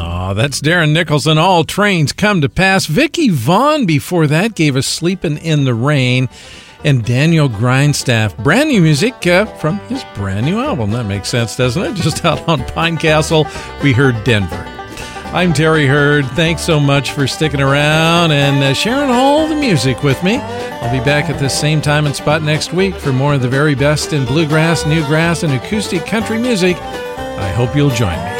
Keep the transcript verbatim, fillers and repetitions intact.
Aw, that's Darren Nicholson. All Trains Come to Pass. Vicky Vaughn before that gave us Sleepin' in the Rain. And Daniel Grindstaff. Brand new music uh, from his brand new album. That makes sense, doesn't it? Just out on Pine Castle, we heard Denver. I'm Terry Hurd. Thanks so much for sticking around and uh, sharing all the music with me. I'll be back at this same time and spot next week for more of the very best in bluegrass, newgrass, and acoustic country music. I hope you'll join me.